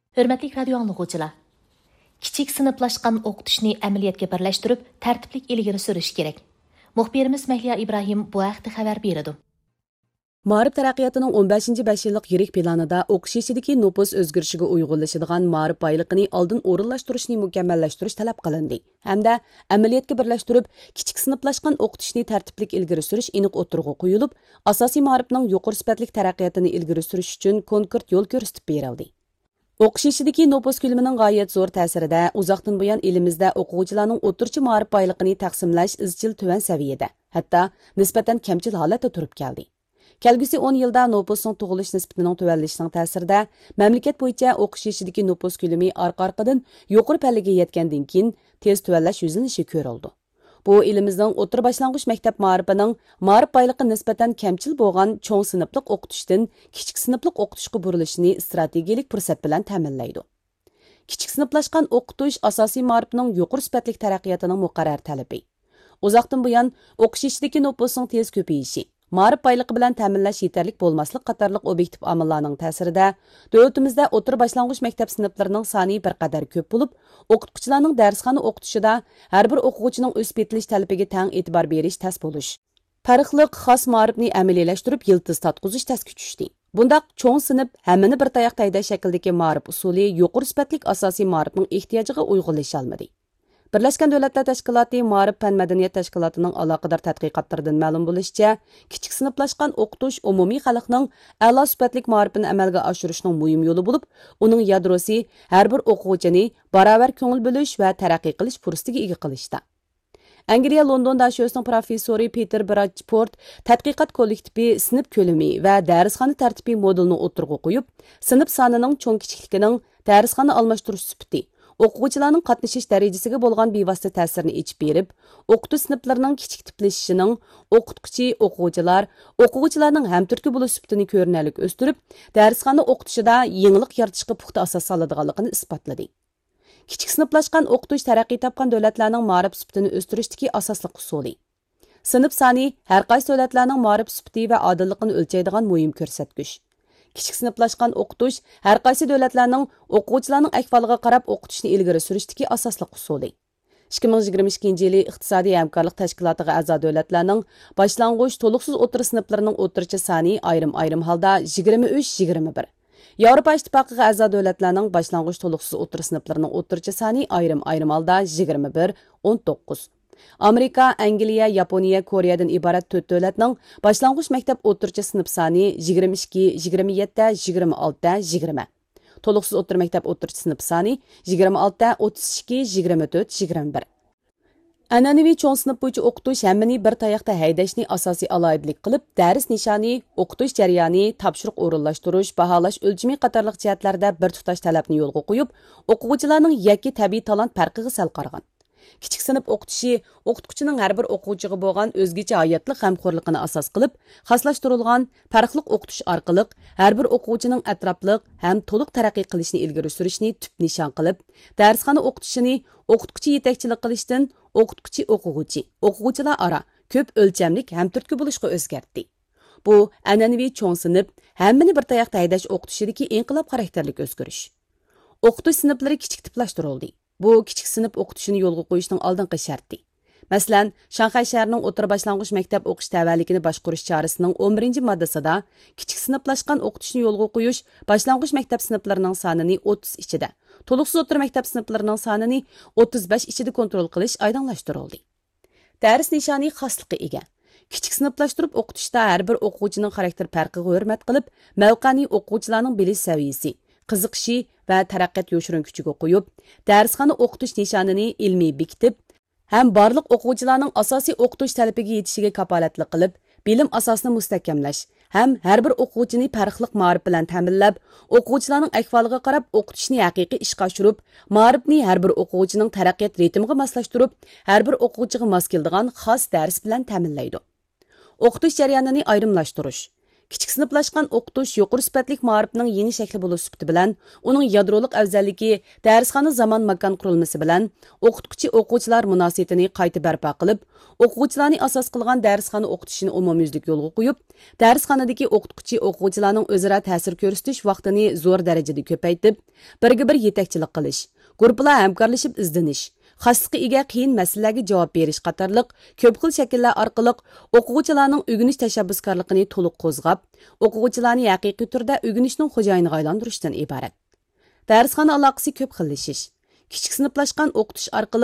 Hörmətli radio anlıqçılar. Kiçik sınıflaşqan oqutishni əməliyyatga birləşdirib, tərtiblik ilgiri sürüş kerak. Muxbirimiz Məhliya İbrahim bu haqda xəbər berdi. Ma'rif taraqqiyotining 15-5 yillik yirik planida o'qish ishidagi nupus o'zgarishiga uyg'unlashadigan ma'rif boyligini oldin o'rinlashtirishni mukammallashtirish talab qilindi hamda amaliyotga birlashtirib kichik sinflashgan o'qitishni tartiblik ilgari surish aniq o'tirg'i qo'yilib, asosiy ma'rifning yuqori sifatli taraqqiyotini ilgari surish uchun konkret yo'l ko'rsatib berildi. O'qish ishidagi nupus ko'lamining g'oyat zo'r ta'sirida uzoqdan buyon elimizda o'quvchilarning o'tirchi ma'rif boyligini taqsimlash izchil tuvan saviyada, hatto nisbatan kamchil holatda turib keldi. Kelgusi 10 yilda nupusning tug'ilish nisbatining tuvanlashining ta'sirida mamlakat bo'yicha o'qish ishidagi nupus ko'lami orqa-orqadan yuqori pallaga yetgandan keyin tez tuvanlash yuzlanishi ko'rildi. Bu elimizning o'tir boshlang'ich maktab ma'rifining ma'rif boyligi nisbatan kamchil bo'lgan cho'ng sinfliq o'qitishdan kichik sinfliq o'qitishga burilishini strategik fursat bilan ta'minlaydi. Kichik sinflashgan o'qitish asosiy ma'rifning yuqori sifatli taraqqiyotining muqarrar talabi. Uzoqdan buyon o'qish ishidagi nupusning tez ko'payishi ma'rif boyligi bilan ta'minlash yetarli bo'lmaslik qatorliq obyektiv omillarning ta'sirida davlatimizda o'tir boshlang'ich maktab sinflarining soni bir qadar ko'p bo'lib, o'qituvchilarning darsxona o'qitishida har bir o'quvchining o'z petilish talabiga tang e'tibor berish tas bo'lish. Farqliq xos ma'rifni amaliylashtirib yiltiz tatqizish tasga tushdi. Bundaq cho'ng sinf hammani bir tayoqda haydash shaklidagi ma'rif usuli yuqori sifatli asosiy ma'rifning ehtiyojiga uyg'unlasha olmadi. Birlashgan Davlatlar Tashkiloti Ma'rif fan madaniyat tashkilotining aloqador tadqiqotlaridan ma'lum bo'lishicha, kichik sinflashgan o'qitish umumiy xalqning a'lo sifatli ma'rifini amalga oshirishning muhim yo'li bo'lib, uning yadrosi har bir o'quvchini barobar ko'ngil bo'lish va taraqqiy qilish fursatiga ega qilishda. Angliya London dashyo'sining professori Peter Bradford tadqiqot kollektivi sinf ko'lami va darsxona tartibi modelini o'tirg'i qo'yib, sinf sonining cho'ng kichikligining darsxona almashtirish sifati o'quvchilarning qatnashish darajasiga bo'lgan bevosita ta'sirini ichib berib, o'qitish sinflarining kichik tiplashishining o'qituvchi, o'quvchilarning hamturtki bo'lish sifatini ko'rinarli o'stirib, darsxona o'qitishida yangilik yaratishga puxta asos soladiganligini isbotladi. Kichik sinflashgan o'qitish taraqqiy topgan davlatlarning ma'rif sifatini o'stirishdagi asosli usuli. Sinf soni har qaysi davlatlarning ma'rif sifati va odilligini o'lchaydigan muhim ko'rsatkich. Kichik sinflashgan o'qitish har qaysi davlatlarning o'quvchilarning ahvoliga qarab o'qitishni ilgari surishdagi asosli usuli. 2022-yili iqtisodiy hamkorlik tashkilotiga a'zo davlatlarning boshlang'ich to'liqsiz o'tir sinflarining o'tirchi soni ayrim holda 23-21. Yevropa ittifoqiga a'zo davlatlarning boshlang'ich to'liqsiz o'tir sinflarining o'tirchi soni ayrim holda 21-19. Amerika, Angliya, Yaponiya, Koreyadan iborat 4 davlatning boshlang'ich maktab o'tirchi sinf soni 22, 27, 26, 20. To'liqsiz o'tir maktab o'tirchi sinf soni 26, 32, 24, 21. An'anaviy cho'ng sinf bo'yicha o'qitish hammani bir tayoqda haydashni asosiy aloyidlik qilib, dars nishoni, o'qitish jarayoni, topshiriq o'rinlashtirish, baholash o'lchami qatorliq jihatlarda bir tutash talabni yo'lga qo'yib, o'quvchilarning yakki tabiiy talant farqiga sal qaragan. Kichik sinf o'qitishi o'qituvchining har bir o'quvchiga bo'lgan o'zgacha hayotlik g'amxo'rligini asos qilib, xoslashtirilgan farqli o'qitish orqali har bir o'quvchining atrofliq ham to'liq taraqqiy qilishni ilgari surishni tub nishon qilib, darsxona o'qitishini o'qituvchi yetakchilik qilishdan o'quvchilar aro ko'p o'lchamlik hamturtki bo'lishga o'zgartdi. Bu an'anaviy cho'ng sinf hammani bir tayoqda haydash o'qitishidagi inqilob xarakterlik o'zgarish. O'qitish sinflari kichik tiplashtirildi. Bu kichik sinf o'qitishini yo'lga qo'yishning oldingi sharti. Masalan, Shanxay shahrining o'tir boshlang'ich maktab o'qish tavalligini boshqarish chorasining 11-moddasida kichik sinflashgan o'qitishni yo'lga qo'yish boshlang'ich maktab sinflarining sonini 30 ichida, to'liqsiz o'tir maktab sinflarining sonini 35 ichida kontrol qilish oydinlashtirildi. Dars nishoni xosligi ega. Kichik sinflashtirib o'qitishda har bir o'quvchining xarakter farqiga hurmat qilib, mavqani o'quvchilarning bilish saviyasi, qiziqishi va taraqqiyot yo'shirin kuchiga qo'yib, darsxona o'qitish nishonini ilmiy bekitib, ham barliq o'quvchilarning asosiy o'qitish talabiga yetishiga kafolatli qilib, bilim asosini mustahkamlash, ham har bir o'quvchini farqli ma'rif bilan ta'minlab, o'quvchilarning ahvoliga qarab o'qitishni haqiqiy ishga oshirib, ma'rifni har bir o'quvchining taraqqiyot ritmiga moslashtirib, har bir o'quvchiga mos keladigan xos dars bilan ta'minlaydi. O'qitish jarayonini ayrimlashtirish. Kichik sinflashgan o'qitish yuqori sifatlik ma'rifning yeni shakli bo'lish sifati bilan, uning yadroliq afzalligi darsxona zamon makon qurilmasi bilan o'qituvchi-o'quvchilar munosabatini qayta barpo qilib, o'quvchilarni asos qilgan darsxona o'qitishini umumyuzlik yo'lga qo'yib, darsxonadagi o'qituvchi-o'quvchilarning o'zaro ta'sir ko'rsatish vaqtini zo'r darajada ko'paytirib, birga-bir yetakchilik qilish, guruhlar hamkorlashib izdanish, xoslikqa ega qiyin masalalarga javob berish qatorliq ko'p xil shakllar orqali o'quvchilarning o'rganish tashabbuskorligini to'liq qo'zg'ab, o'quvchilarni haqiqiy turda o'rganishning xo'jayiniga aylantirishdan iborat. Darsxona aloqasi ko'p xillashish. Kichik sinflashgan o'qitish orqali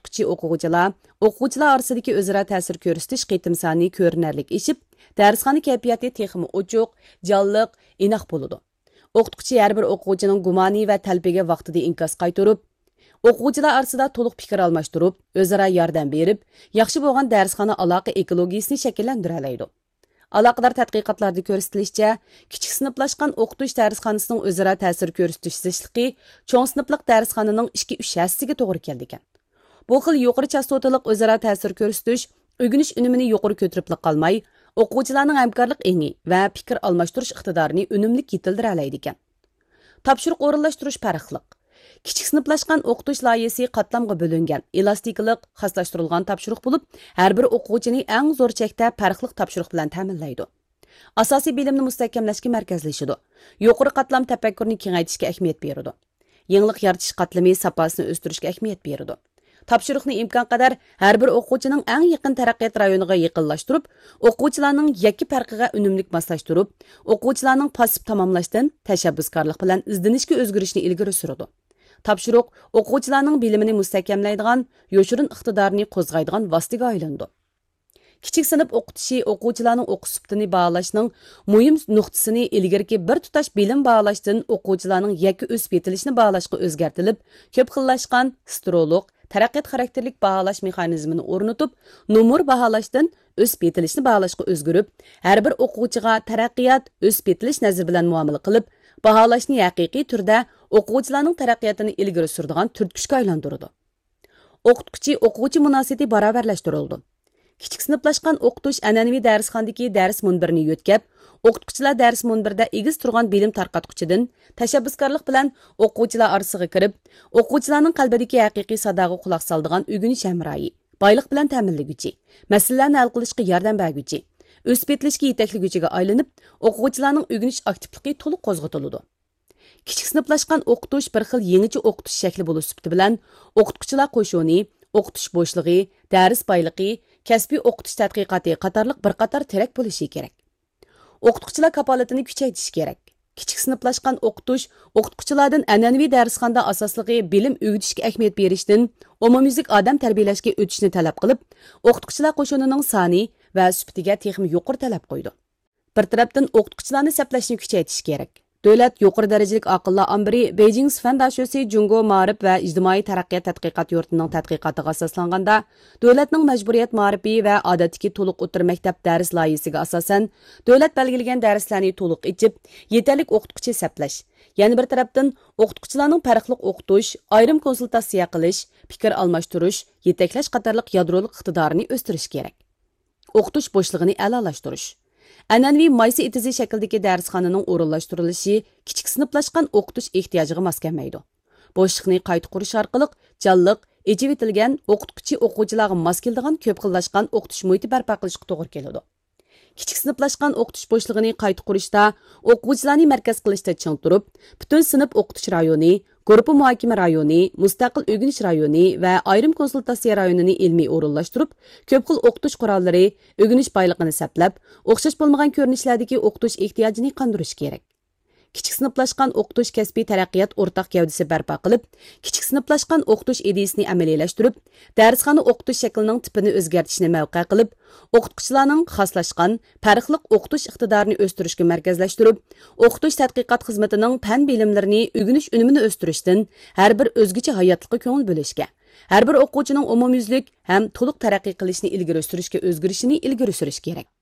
o'quvchilar orasidagi o'zaro ta'sir ko'rsatish qitim soni ko'rinarli eshib, darsxona kayfiyati texmi ochiq, jonliq, inoq bo'ladi. O'qituvchi har bir o'quvchining gumoni va talbiga vaqtida inkos qaytarib, o'quvchilar orasida to'liq fikr almashtirib, o'zaro yordam berib, yaxshi bo'lgan darsxona aloqa ekologiyasini shakllantira oladi. Aloqador tadqiqotlarda ko'rsatilishicha, kichik sinflashgan o'qitish darsxonasining o'zaro ta'sir ko'rsatish zichligi cho'ng sinfliq darsxonaning 2-3 hassasiga to'g'ri keldi ekan. Bu xil yuqori chastotalik o'zaro ta'sir ko'rsatish o'rganish unumini yuqori ko'tarib qolmay, o'quvchilarning hamkorlik engi va fikr almashtirish iqtidorini unumli yetildira oladi ekan. Topshiriq o'rinlashtirish farqliq. Kichik sinflashgan o'qitish loyihasi qatlamga bo'lingan, elastiklik, xoslashtirilgan topshiriq bo'lib, har bir o'quvchini eng zo'r chekda farqli topshiriq bilan ta'minlaydi. Asosiy bilimni mustahkamlashga markazlashadi. Yuqori qatlam tafakkurni kengaytirishga ahamiyat beradi. Yangilik yaratish qatlami safosini o'stirishga ahamiyat beradi. Topshiriqni imkon qadar har bir o'quvchining eng yaqin taraqqiyot rayoniga yaqinlashtirib, o'quvchilarning yakki farqiga unumlik moslashtirib, o'quvchilarning pasiv tamomlashdan tashabbuskorlik bilan izdanishga o'zgarishni ilgari suradi. Topshiriq o'quvchilarning bilimini mustahkamlaydigan, yo'shirin iqtidorini qo'zg'aydigan vositaga aylandi. Kichik sinf o'qitishi o'quvchilarning o'qish sifatini baholashning muhim nuqtasini ilgariki bir tutash bilim baholashdan o'quvchilarning yakka o'sib yetilishini baholashga o'zgartirilib, ko'p xillashgan strolog, taraqqiyot xarakterlik baholash mexanizmini o'rnatib, numur baholashdan o'sib yetilishni baholashga o'zgarib, har bir o'quvchiga taraqqiyot, o'sib yetilish nazari bilan muomala qilib, baholashni haqiqiy turda o'quvchilarning taraqqiyotini ilgari suradigan turtkichga aylantirdi. O'qituvchi-o'quvchi munosabati barobarlashtirildi. Kichik sinflashgan o'qitish an'anaviy darsxonadagi dars munbirini yo'tkab, o'qituvchilar dars munbirida egiz turgan bilim tarqatquchidan tashabbuskorlik bilan o'quvchilar orasiga kirib, o'quvchilarning qalbidagi haqiqiy sadoga quloq soladigan o'rganish hamroyi, boylik bilan ta'minlaguvchi, masalalarni hal qilishga yordam berguvchi, o'sib yetilishga yetakliguvchiga aylanib, o'quvchilarning o'rganish aktivligi to'liq qo'zg'atiladi. Kichik sinflashgan o'qitish bir xil yangicha o'qitish shakli bo'lish sifati bilan o'qituvchilar qo'shuni, o'qitish bo'shlig'i, dars boyligi, kasbiy o'qitish tadqiqoti qatorliq bir qator terak bo'lishi kerak. O'qituvchilar kapolatini kuchaytirish kerak. Kichik sinflashgan o'qituvchilardan an'anaviy darsxonada asosligi bilim o'rgatishga ahamiyat berishdan umumyuzlik odam tarbiyalashga o'tishni talab qilib, o'qituvchilar qo'shunining soni va sifatiga texnik yuqori talab qo'ydi. Bir tarafdan o'qituvchilarni saplashni kuchaytirish kerak. Davlat yuqori darajalik aqllar ambiri Beijing fan dashosi Jungo ma'rif va ijtimoiy taraqqiyot tadqiqot yurtining tadqiqotiga asoslanganda, davlatning majburiyat ma'rifi va odatdagi to'liq o'tir maktab dars loyihasiga asosan davlat belgilagan darslarni to'liq ichib, yetarli o'qituvchi saplash. Yana bir tarafdan o'qituvchilarning farqli o'qitish, ayrim konsultatsiya qilish, fikr almashtirish, yetaklash qatorliq yadrolik iqtidorini o'stirish kerak. O'qitish bo'shlig'ini a'lolashtirish. An'anaviy maysa itizi shakldagi darsxonaning o'rinlashtirilishi kichik sinflashgan o'qitish ehtiyojiga mos kelmaydi. Bo'shliqni qayta qurish orqali jonliq, echib etilgan o'qituvchi-o'quvchilarga mos keladigan ko'p xillashgan o'qitish muhiti barpo qilishga to'g'ri keladi. Kichik sinflashgan o'qitish bo'shlig'ini qayta qurishda o'quvchilarni markaz qilishda ching turib, butun sinf o'qitish rayoni, guruh muhokama rayoni, mustaqil o'rganish rayoni va ayrim konsultatsiya rayonini ilmiy o'rinlashtirib, ko'p xil o'qitish qurollari, o'rganish boyligini saplab, o'xshash bo'lmagan ko'rinishlardagi o'qitish ehtiyojini qondirish kerak. Kichik sinflashgan o'qitish kasbiy taraqqiyot o'rtaq gavdasi barpo qilib, kichik sinflashgan o'qitish ideyasini amaliylashtirib, darsxona o'qitish shaklining tipini o'zgartishni mavqe qilib, o'qituvchilarning xoslashgan, farqli o'qitish iqtidorini o'stirishga markazlashtirib, o'qitish tadqiqot xizmatining fan bilimlarini o'rganish unumini o'stirishdan har bir o'zgacha hayotlikqa ko'ngil bo'lishga, har bir o'quvchining umumyuzlik ham to'liq taraqqiy qilishni ilgari surishga o'zgarishini ilgari surish kerak.